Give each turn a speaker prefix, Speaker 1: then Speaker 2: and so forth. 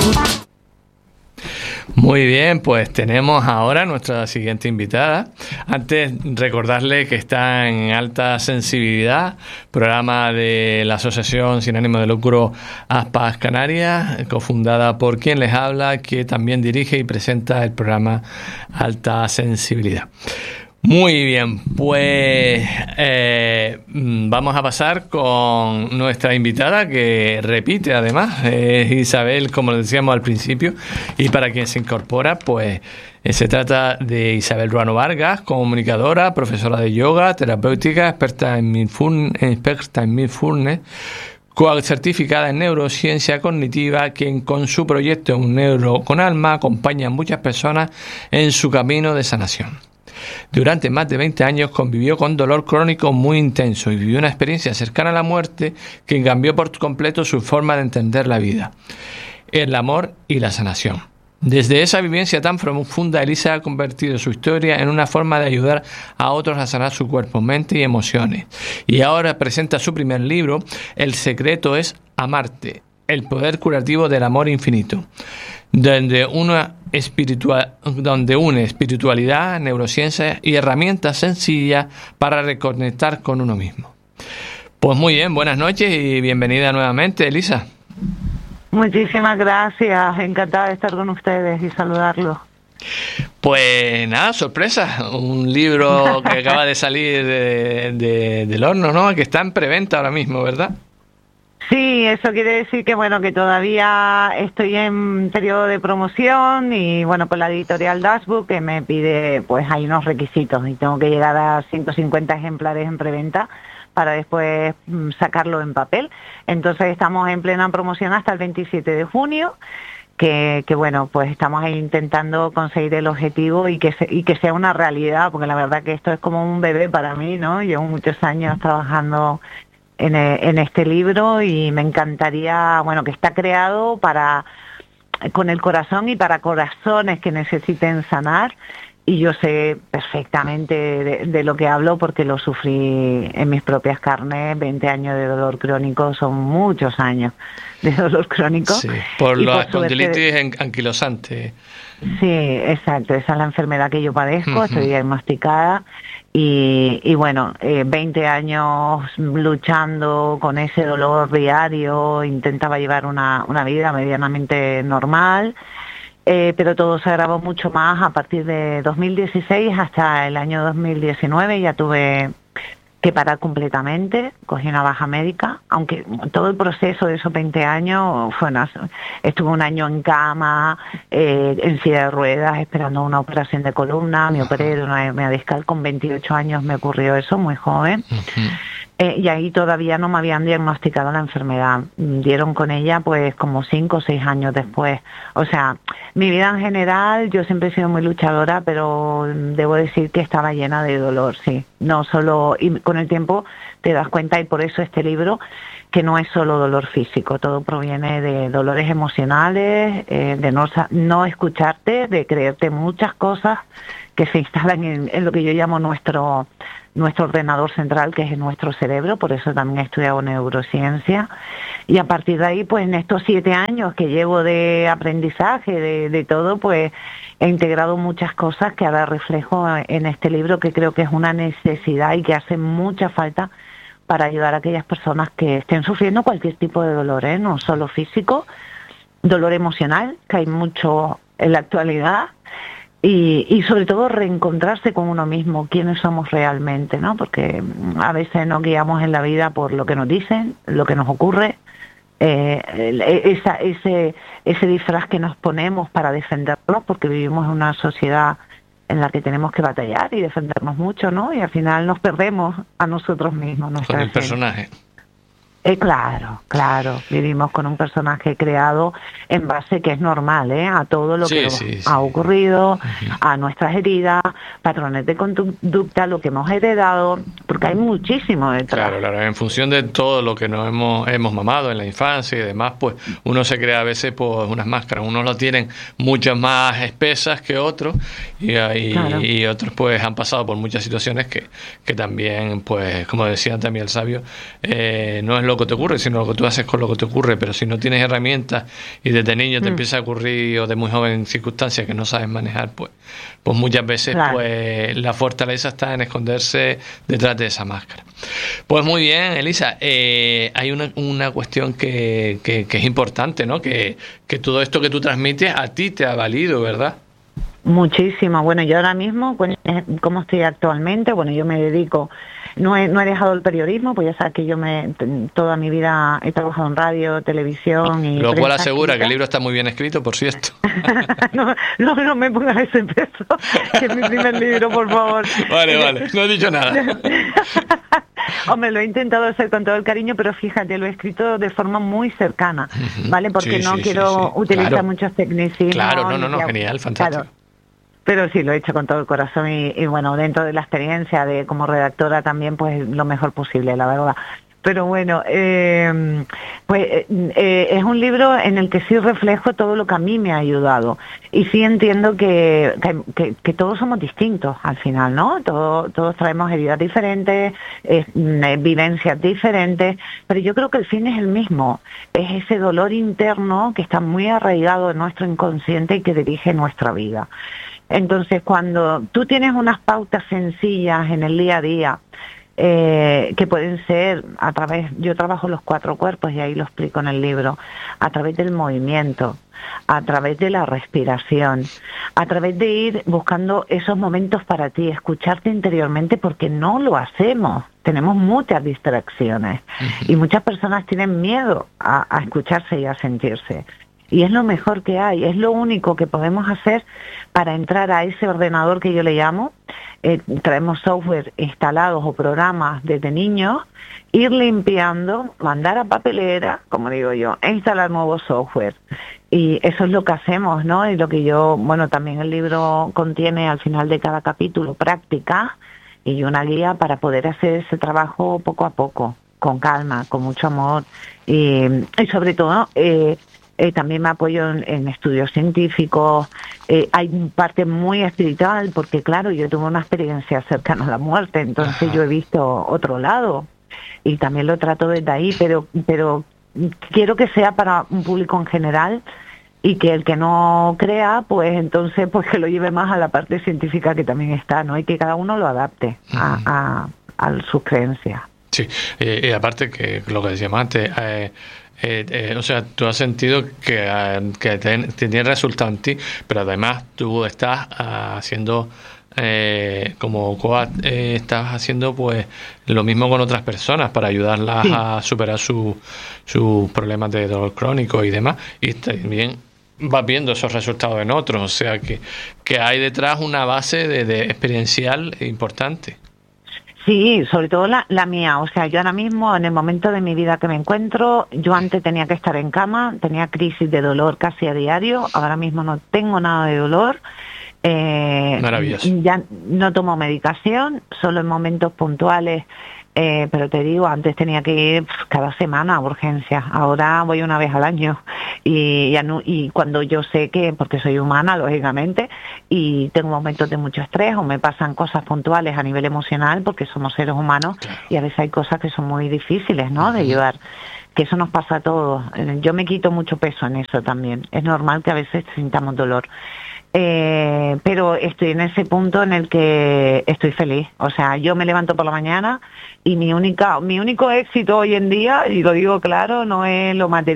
Speaker 1: Muy bien, pues tenemos ahora nuestra siguiente invitada. Antes, recordarle que está en Alta Sensibilidad, programa de la Asociación Sin Ánimo de Lucro Aspas Canarias, cofundada por quien les habla, que también dirige y presenta el programa Alta Sensibilidad. Muy bien, pues vamos a pasar con nuestra invitada, que repite además, es Isabel, como decíamos al principio, y para quien se incorpora, pues se trata de Isabel Ruano Vargas, comunicadora, profesora de yoga, terapéutica, experta en mindfulness, coach certificada en neurociencia cognitiva, quien con su proyecto Un Neuro con Alma acompaña a muchas personas en su camino de sanación. Durante más de 20 años convivió con dolor crónico muy intenso y vivió una experiencia cercana a la muerte que cambió por completo su forma de entender la vida, el amor y la sanación. Desde esa vivencia tan profunda, Elisa ha convertido su historia en una forma de ayudar a otros a sanar su cuerpo, mente y emociones. Y ahora presenta su primer libro, El secreto es amarte, el poder curativo del amor infinito, donde une espiritualidad, neurociencia y herramientas sencillas para reconectar con uno mismo. Pues muy bien, buenas noches y bienvenida nuevamente, Elisa.
Speaker 2: Muchísimas gracias, encantada de estar con ustedes y saludarlos.
Speaker 1: Pues nada, sorpresa, un libro que acaba de salir del horno, ¿no? Que está en preventa ahora mismo, ¿verdad?
Speaker 2: Sí, eso quiere decir que bueno, que todavía estoy en periodo de promoción y bueno, con la editorial Dashbook, que me pide, pues hay unos requisitos y tengo que llegar a 150 ejemplares en preventa para después sacarlo en papel. Entonces estamos en plena promoción hasta el 27 de junio, que bueno, pues estamos ahí intentando conseguir el objetivo y que sea una realidad, porque la verdad que esto es como un bebé para mí, ¿no? Llevo muchos años trabajando en este libro y me encantaría, bueno, que está creado con el corazón y para corazones que necesiten sanar, y yo sé perfectamente de lo que hablo porque lo sufrí en mis propias carnes. 20 años de dolor crónico son muchos años de dolor crónico.
Speaker 1: Sí, por la espondilitis anquilosante.
Speaker 2: Sí, exacto, esa es la enfermedad que yo padezco, estoy diagnosticada. Y bueno, 20 años luchando con ese dolor diario, intentaba llevar una vida medianamente normal, pero todo se agravó mucho más a partir de 2016 hasta el año 2019, ya tuve que parar completamente, cogí una baja médica, aunque todo el proceso de esos 20 años estuve un año en cama, en silla de ruedas, esperando una operación de columna, me operé de una hernia discal con 28 años, me ocurrió eso, muy joven, y ahí todavía no me habían diagnosticado la enfermedad, dieron con ella pues como 5 o 6 años después. O sea, mi vida en general, yo siempre he sido muy luchadora, pero debo decir que estaba llena de dolor, sí, no solo, y con el tiempo te das cuenta, y por eso este libro, que no es solo dolor físico, todo proviene de dolores emocionales, de no escucharte, de creerte muchas cosas que se instalan en lo que yo llamo nuestro ordenador central, que es en nuestro cerebro, por eso también he estudiado neurociencia, y a partir de ahí, pues en estos 7 años que llevo de aprendizaje, de todo, pues he integrado muchas cosas que ahora reflejo en este libro, que creo que es una necesidad y que hace mucha falta para ayudar a aquellas personas que estén sufriendo cualquier tipo de dolor, no solo físico, dolor emocional, que hay mucho en la actualidad, y sobre todo reencontrarse con uno mismo, quiénes somos realmente, ¿no? Porque a veces nos guiamos en la vida por lo que nos dicen, lo que nos ocurre, ese disfraz que nos ponemos para defendernos, porque vivimos en una sociedad en la que tenemos que batallar y defendernos mucho, ¿no? Y al final nos perdemos a nosotros mismos.
Speaker 1: Con el personaje.
Speaker 2: Claro, vivimos con un personaje creado en base, que es normal, a todo lo que nos ha ocurrido, a nuestras heridas, patrones de conducta, lo que hemos heredado, porque hay muchísimo detrás.
Speaker 1: Claro, en función de todo lo que nos hemos mamado en la infancia y demás, pues uno se crea a veces pues unas máscaras, unos lo tienen muchas más espesas que otros y otros pues han pasado por muchas situaciones que también, pues como decía también el sabio, no es lo lo que te ocurre, sino lo que tú haces con lo que te ocurre. Pero si no tienes herramientas y desde niño te empieza a ocurrir, o de muy joven, circunstancias que no sabes manejar, pues muchas veces pues la fortaleza está en esconderse detrás de esa máscara. Pues muy bien, Elisa, hay una cuestión que es importante, ¿no? Que todo esto que tú transmites a ti te ha valido, ¿verdad?
Speaker 2: Muchísimo. Bueno, yo ahora mismo, ¿cómo estoy actualmente? Bueno, yo me dedico, no he dejado el periodismo, pues ya sabes que yo toda mi vida he trabajado en radio, televisión y
Speaker 1: lo cual asegura que el libro está muy bien escrito, por cierto.
Speaker 2: no me pongas ese peso, que es mi primer libro, por favor.
Speaker 1: Vale, no he dicho nada.
Speaker 2: Hombre, lo he intentado hacer con todo el cariño, pero fíjate, lo he escrito de forma muy cercana, ¿vale? Porque no quiero utilizar muchos tecnicismos.
Speaker 1: Claro, no, genial, fantástico.
Speaker 2: Claro. Pero sí, lo he hecho con todo el corazón y bueno, dentro de la experiencia de como redactora también, pues lo mejor posible, la verdad. Pero bueno, es un libro en el que sí reflejo todo lo que a mí me ha ayudado. Y sí entiendo que todos somos distintos al final, ¿no? Todos traemos heridas diferentes, vivencias diferentes, pero yo creo que el fin es el mismo. Es ese dolor interno que está muy arraigado en nuestro inconsciente y que dirige nuestra vida. Entonces, cuando tú tienes unas pautas sencillas en el día a día, que pueden ser yo trabajo los 4 cuerpos y ahí lo explico en el libro, a través del movimiento, a través de la respiración, a través de ir buscando esos momentos para ti, escucharte interiormente, porque no lo hacemos. Tenemos muchas distracciones y muchas personas tienen miedo a escucharse y a sentirse. Y es lo mejor que hay, es lo único que podemos hacer para entrar a ese ordenador que yo le llamo. Traemos software instalados o programas desde niños, ir limpiando, mandar a papelera, como digo yo, e instalar nuevo software. Y eso es lo que hacemos, ¿no? Y lo que también el libro contiene al final de cada capítulo práctica y una guía para poder hacer ese trabajo poco a poco, con calma, con mucho amor y sobre todo... también me apoyo en estudios científicos, hay parte muy espiritual, porque claro, yo tuve una experiencia cercana a la muerte, entonces yo he visto otro lado y también lo trato desde ahí, pero quiero que sea para un público en general y que el que no crea, pues entonces pues que lo lleve más a la parte científica que también está, ¿no? Y que cada uno lo adapte a sus creencias.
Speaker 1: Sí, y aparte que lo que decíamos antes... o sea, tú has sentido que tiene resultado en ti, pero además tú estás haciendo como coach, estás haciendo pues lo mismo con otras personas para ayudarlas a superar sus problemas de dolor crónico y demás, y también vas viendo esos resultados en otros, o sea que hay detrás una base de experiencial importante.
Speaker 2: Sí, sobre todo la mía, o sea, yo ahora mismo en el momento de mi vida que me encuentro, yo antes tenía que estar en cama, tenía crisis de dolor casi a diario, ahora mismo no tengo nada de dolor,
Speaker 1: maravilloso.
Speaker 2: Ya no tomo medicación, solo en momentos puntuales, pero te digo, antes tenía que ir cada semana a urgencias, ahora voy una vez al año y cuando yo sé que, porque soy humana lógicamente, y tengo momentos de mucho estrés o me pasan cosas puntuales a nivel emocional, porque somos seres humanos y a veces hay cosas que son muy difíciles, ¿no?, de llevar, que eso nos pasa a todos. Yo me quito mucho peso en eso también, es normal que a veces sintamos dolor. Pero estoy en ese punto en el que estoy feliz, o sea, yo me levanto por la mañana y mi único éxito hoy en día, y lo digo claro, no es lo material.